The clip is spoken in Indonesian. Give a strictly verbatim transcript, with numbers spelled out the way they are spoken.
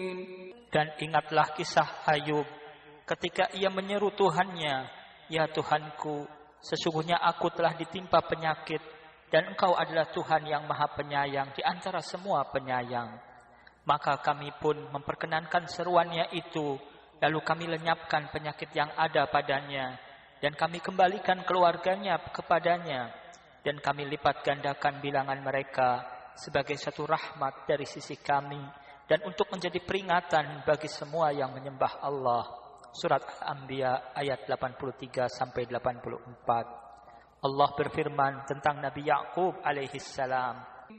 Dan ingatlah kisah Ayub ketika ia menyeru Tuhannya, "Ya Tuhanku, sesungguhnya aku telah ditimpa penyakit, dan Engkau adalah Tuhan yang Maha Penyayang di antara semua penyayang." Maka kami pun memperkenankan seruannya itu, lalu kami lenyapkan penyakit yang ada padanya, dan kami kembalikan keluarganya kepadanya, dan kami lipat gandakan bilangan mereka sebagai satu rahmat dari sisi kami, dan untuk menjadi peringatan bagi semua yang menyembah Allah. Surat Al-Anbiya ayat delapan puluh tiga sampai delapan puluh empat. Allah berfirman tentang Nabi Yakub alaihi salam,